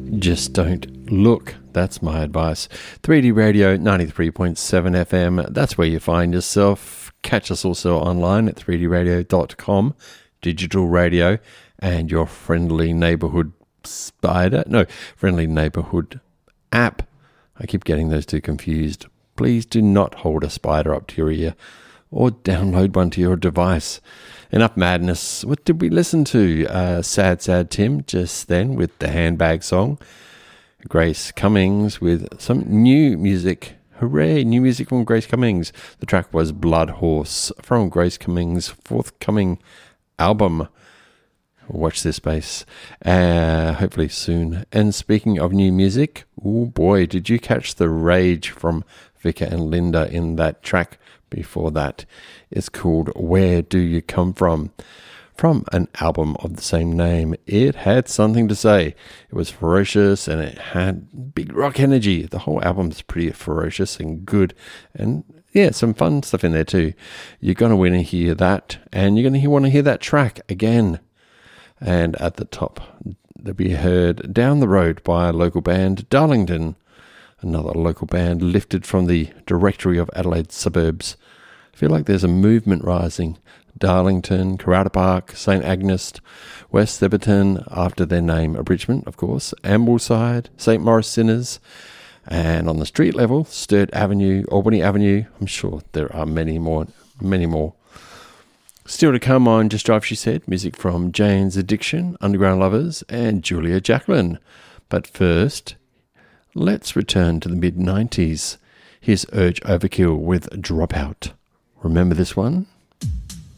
Just don't look. That's my advice. 3D Radio 93.7 FM. That's where you find yourself. Catch us also online at 3dradio.com, digital radio, and your friendly neighborhood friendly neighborhood app. I keep getting those two confused. Please do not hold a spider up to your ear or download one to your device. Enough madness. What did we listen to? Sad Tim just then with the Handbag Song. Grace Cummings with some new music. Hooray, new music from Grace Cummings. The track was Blood Horse from Grace Cummings' forthcoming album. Watch this space. Hopefully soon. And speaking of new music, oh boy, did you catch the rage from Vika and Linda in that track before that? It's called Where Do You Come From an album of the same name. It had something to say. It was ferocious and it had big rock energy. The whole album's pretty ferocious and good, and yeah, some fun stuff in there too. You're going to want to hear that, and you're going to want to hear that track again. And at the top, they'll be heard Down the Road by a local band, Darlington, another local band lifted from the directory of Adelaide suburbs. I feel like there's a movement rising. Darlington, Karata Park, St Agnes, West Theberton, after their name, Abridgment, of course, Ambleside, St Maurice Sinners, and on the street level, Sturt Avenue, Albany Avenue. I'm sure there are many more. Still to come on Just Drive, she said, music from Jane's Addiction, Underground Lovers, and Julia Jacqueline. But first, let's return to the mid-90s. Here's Urge Overkill with Dropout. Remember this one?